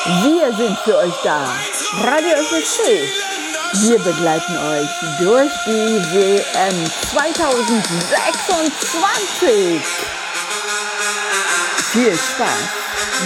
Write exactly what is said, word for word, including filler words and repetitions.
Wir sind für euch da. Radio F S C. Wir begleiten euch durch die W M zweitausendsechsundzwanzig. Viel Spaß.